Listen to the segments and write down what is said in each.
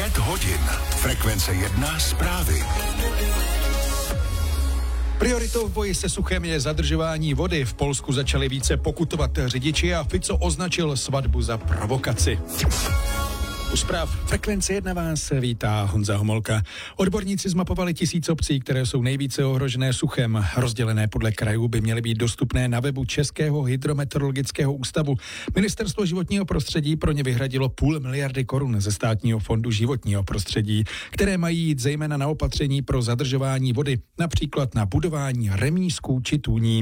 5 hodin. Frekvence 1 zprávy. Prioritou v boji se suchem je zadržování vody. V Polsku začali více pokutovat řidiči a Fico označil svatbu za provokaci. U zpráv Frekvence 1 vás vítá Honza Homolka. Odborníci zmapovali 1000 obcí, které jsou nejvíce ohrožené suchem. Rozdělené podle krajů by měly být dostupné na webu Českého hydrometeorologického ústavu. Ministerstvo životního prostředí pro ně vyhradilo 500 miliardy korun ze státního fondu životního prostředí, které mají jít zejména na opatření pro zadržování vody, například na budování remízků či tůní.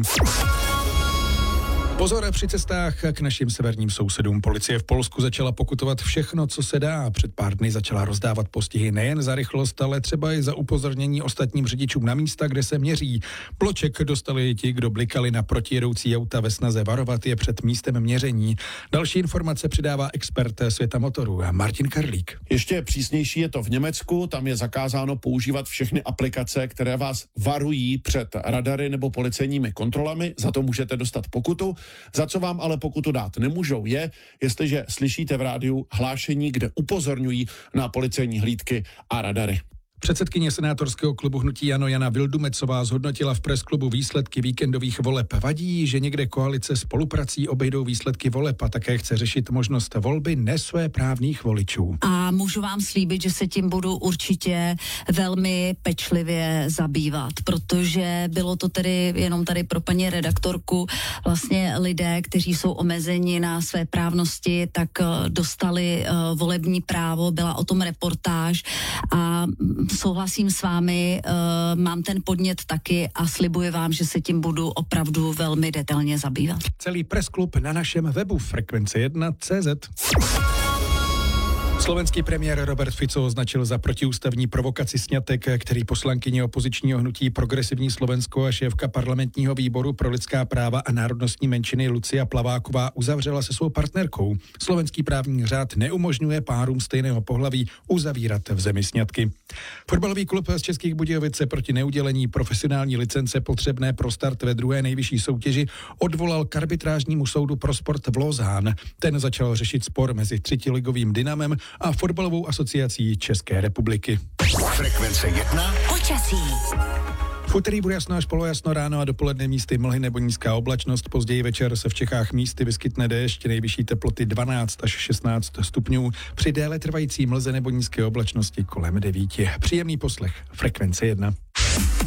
Pozor při cestách k našim severním sousedům. Policie v Polsku začala pokutovat všechno, co se dá. Před pár dny začala rozdávat postihy nejen za rychlost, ale třeba i za upozornění ostatním řidičům na místa, kde se měří. Bloček dostali ti, kdo blikali na protijedoucí auta ve snaze varovat je před místem měření. Další informace přidává expert světa motorů Martin Karlík. Ještě přísnější je to v Německu, tam je zakázáno používat všechny aplikace, které vás varují před radary nebo policejními kontrolami, za to můžete dostat pokutu. Za co vám ale pokutu dát nemůžou je, jestliže slyšíte v rádiu hlášení, kde upozorňují na policejní hlídky a radary. Předsedkyně senátorského klubu hnutí ANO Jana Vildumecová zhodnotila v presklubu výsledky víkendových voleb. Vadí, že někde koalice spoluprací obejdou výsledky voleb a také chce řešit možnost volby nesvéprávných voličů. A můžu vám slíbit, že se tím budu určitě velmi pečlivě zabývat, protože bylo to tedy jenom tady pro paní redaktorku, vlastně lidé, kteří jsou omezeni na své právnosti, tak dostali volební právo, byla o tom reportáž a souhlasím s vámi, mám ten podnět taky a slibuji vám, že se tím budu opravdu velmi detailně zabývat. Celý pressklub na našem webu frekvence1.cz. Slovenský premiér Robert Fico označil za protiústavní provokaci sňatek, který poslankyně opozičního hnutí Progresivní Slovensko a šéfka parlamentního výboru pro lidská práva a národnostní menšiny Lucia Plaváková uzavřela se svou partnerkou. Slovenský právní řád neumožňuje párům stejného pohlaví uzavírat v zemi sňatky. Fotbalový klub z Českých Budějovic se proti neudělení profesionální licence potřebné pro start ve druhé nejvyšší soutěži odvolal k arbitrážnímu soudu pro sport v Lausanne. Ten začal řešit spor mezi třetiligovým Dynamem a fotbalovou asociací České republiky. Frekvence 1 Počasí. V úterý bude jasno až polojasno, ráno a dopoledne místy mlhy nebo nízká oblačnost. Později večer se v Čechách místy vyskytne déšť, nejvyšší teploty 12 až 16 stupňů. Při déle trvající mlze nebo nízké oblačnosti kolem 9. Příjemný poslech. Frekvence 1.